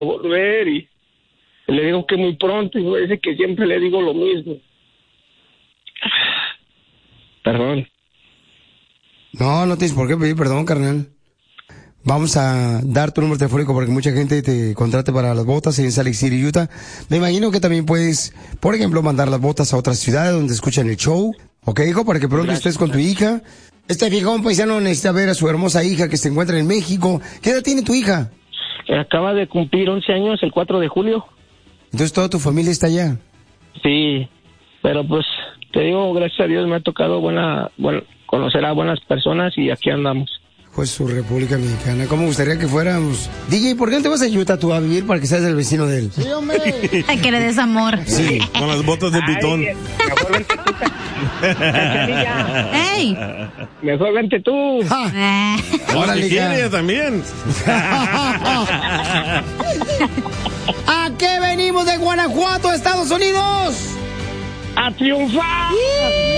volver y le digo que muy pronto y me dice que siempre le digo lo mismo. Perdón. No tienes por qué pedir perdón, carnal. Vamos a dar tu número telefónico para que mucha gente te contrate para las botas en Salt Lake City, Utah. Me imagino que también puedes, por ejemplo, mandar las botas a otras ciudades donde escuchan el show. ¿Ok, hijo? Para que pronto estés con tu hija. Este viejón paisano necesita ver a su hermosa hija que se encuentra en México. ¿Qué edad tiene tu hija? Acaba de cumplir 11 años el 4 de julio. Entonces toda tu familia está allá. Sí, pero pues te digo, gracias a Dios me ha tocado conocer a buenas personas y aquí andamos. Pues su República Mexicana. ¿Cómo gustaría que fuéramos? DJ, ¿por qué no te vas a Utah tú a vivir para que seas el vecino de él? Sí, hombre. Ay, que le des amor. Sí, con las botas de pitón. Mejor vente tú, Cachanilla. ¡Ey! Mejor vente tú. Ahora que quiere ella también. ¿A qué venimos de Guanajuato, Estados Unidos? ¡A triunfar!